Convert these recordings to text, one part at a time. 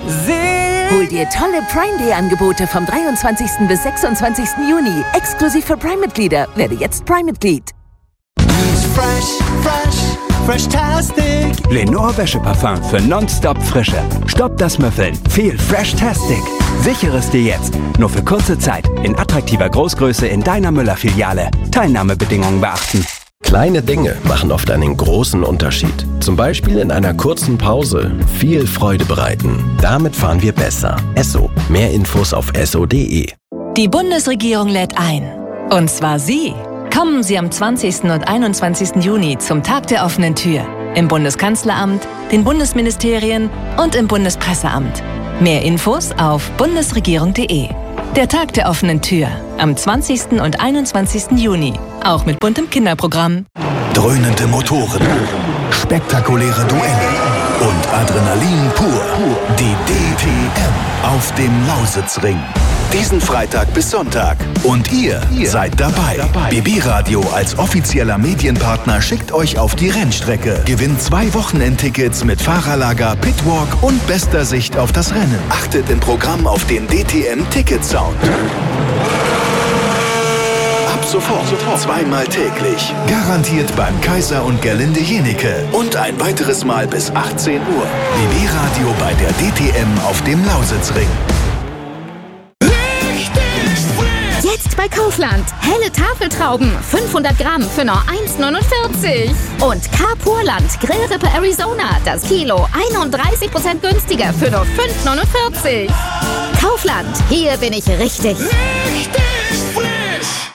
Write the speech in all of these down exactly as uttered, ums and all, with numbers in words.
Hol dir tolle Prime Day Angebote vom dreiundzwanzigsten bis sechsundzwanzigsten Juni. Exklusiv für Prime-Mitglieder. Werde jetzt Prime-Mitglied. Fresh, fresh, fresh-tastic. Lenore Wäscheparfum für nonstop Frische. Stopp das Müffeln. Viel Fresh-tastic. Sichere es dir jetzt. Nur für kurze Zeit. In attraktiver Großgröße in deiner Müller-Filiale. Teilnahmebedingungen beachten. Kleine Dinge machen oft einen großen Unterschied. Zum Beispiel in einer kurzen Pause viel Freude bereiten. Damit fahren wir besser. Esso. Mehr Infos auf esso punkt de. Die Bundesregierung lädt ein. Und zwar Sie. Kommen Sie am zwanzigsten und einundzwanzigsten Juni zum Tag der offenen Tür. Im Bundeskanzleramt, den Bundesministerien und im Bundespresseamt. Mehr Infos auf bundesregierung punkt de. Der Tag der offenen Tür. Am zwanzigsten und einundzwanzigsten Juni. Auch mit buntem Kinderprogramm. Dröhnende Motoren, spektakuläre Duelle und Adrenalin pur. Die D T M auf dem Lausitzring. Diesen Freitag bis Sonntag. Und ihr, ihr seid dabei. dabei. B B Radio als offizieller Medienpartner schickt euch auf die Rennstrecke. Gewinnt zwei Wochenendtickets mit Fahrerlager, Pitwalk und bester Sicht auf das Rennen. Achtet im Programm auf den D T M-Ticket-Sound. Ab sofort, sofort, zweimal täglich. Garantiert beim Kaiser und Gerlinde Jenecke. Und ein weiteres Mal bis achtzehn Uhr. B B Radio bei der D T M auf dem Lausitzring. Jetzt bei Kaufland. Helle Tafeltrauben. fünfhundert Gramm für nur eins neunundvierzig. Und Carpurland Grillrippe Arizona. Das Kilo einunddreißig Prozent günstiger für nur fünf neunundvierzig. Kaufland. Hier bin ich richtig. Richtig frisch.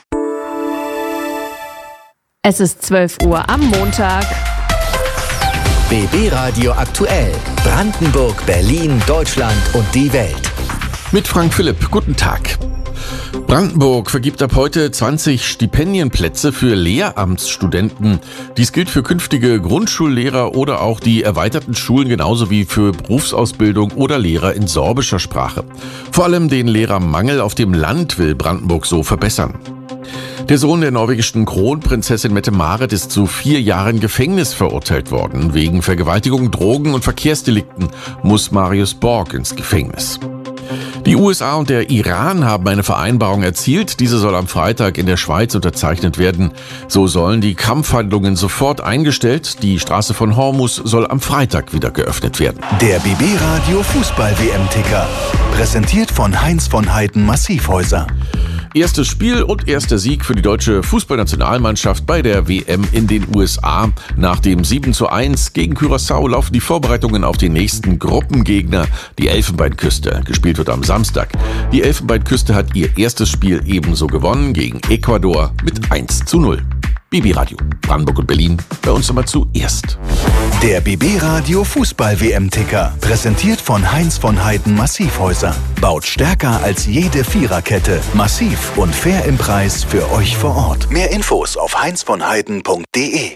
Es ist zwölf Uhr am Montag. B B Radio aktuell. Brandenburg, Berlin, Deutschland und die Welt. Mit Frank Philipp. Guten Tag. Brandenburg vergibt ab heute zwanzig Stipendienplätze für Lehramtsstudenten. Dies gilt für künftige Grundschullehrer oder auch die erweiterten Schulen, genauso wie für Berufsausbildung oder Lehrer in sorbischer Sprache. Vor allem den Lehrermangel auf dem Land will Brandenburg so verbessern. Der Sohn der norwegischen Kronprinzessin Mette-Marit ist zu vier Jahren Gefängnis verurteilt worden. Wegen Vergewaltigung, Drogen und Verkehrsdelikten muss Marius Borg ins Gefängnis. Die U S A und der Iran haben eine Vereinbarung erzielt. Diese soll am Freitag in der Schweiz unterzeichnet werden. So sollen die Kampfhandlungen sofort eingestellt. Die Straße von Hormuz soll am Freitag wieder geöffnet werden. Der B B Radio Fußball-W M-Ticker. Präsentiert von Heinz von Heiden Massivhäuser. Erstes Spiel und erster Sieg für die deutsche Fußballnationalmannschaft bei der W M in den U S A. Nach dem sieben zu eins gegen Curaçao laufen die Vorbereitungen auf den nächsten Gruppengegner, die Elfenbeinküste. Gespielt wird am Samstag. Die Elfenbeinküste hat ihr erstes Spiel ebenso gewonnen gegen Ecuador mit eins zu null. B B Radio, Brandenburg und Berlin, bei uns immer zuerst. Der B B Radio Fußball-W M-Ticker. Präsentiert von Heinz von Heiden Massivhäuser. Baut stärker als jede Viererkette. Massiv und fair im Preis für euch vor Ort. Mehr Infos auf heinz von heiden punkt de.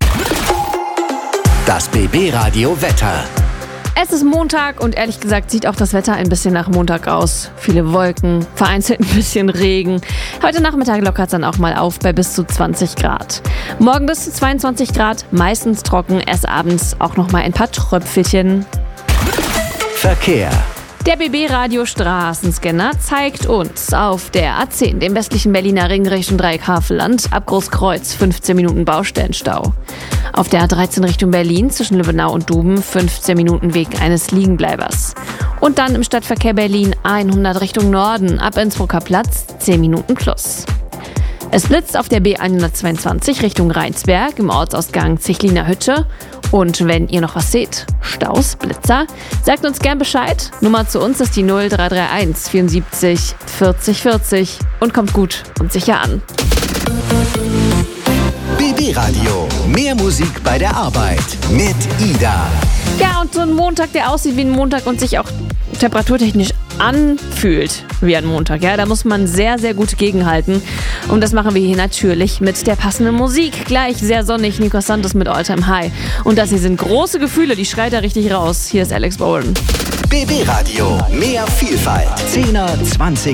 Das B B Radio Wetter. Es ist Montag und ehrlich gesagt sieht auch das Wetter ein bisschen nach Montag aus. Viele Wolken, vereinzelt ein bisschen Regen. Heute Nachmittag lockert es dann auch mal auf bei bis zu zwanzig Grad. Morgen bis zu zweiundzwanzig Grad, meistens trocken, erst abends auch noch mal ein paar Tröpfelchen. Verkehr. Der B B Radio Straßenscanner zeigt uns auf der A zehn, dem westlichen Berliner Ring Richtung Dreieck-Havelland, ab Großkreuz fünfzehn Minuten Baustellenstau. Auf der A dreizehn Richtung Berlin zwischen Lübbenau und Duben fünfzehn Minuten wegen eines Liegenbleibers. Und dann im Stadtverkehr Berlin hundert Richtung Norden, ab Innsbrucker Platz zehn Minuten plus. Es blitzt auf der B hundertzweiundzwanzig Richtung Rheinsberg im Ortsausgang Zichliner Hütte. Und wenn ihr noch was seht, Staus, Blitzer, sagt uns gern Bescheid. Nummer zu uns ist die null drei drei eins vierundsiebzig vierzig vierzig und kommt gut und sicher an. B B Radio. Mehr Musik bei der Arbeit mit Ida. Ja, und so ein Montag, der aussieht wie ein Montag und sich auch temperaturtechnisch anfühlt wie ein Montag. Ja, da muss man sehr, sehr gut gegenhalten. Und das machen wir hier natürlich mit der passenden Musik. Gleich sehr sonnig, Nico Santos mit All Time High. Und das hier sind große Gefühle, die schreit da richtig raus. Hier ist Alex Bowen. B B Radio. Mehr Vielfalt. Zehner, Zwanziger.